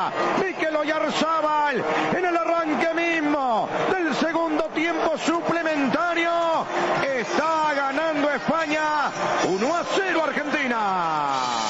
Villa, Mikel Oyarzábal en el arranque mismo del segundo tiempo suplementario.